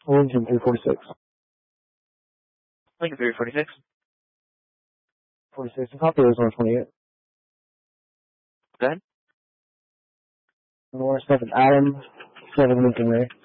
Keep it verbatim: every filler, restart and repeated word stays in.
Lincoln three forty-six. Lincoln three forty-six. forty-six. Copy Arizona twenty-eight. Go ahead. North seven Adam, seven Lincoln Ray.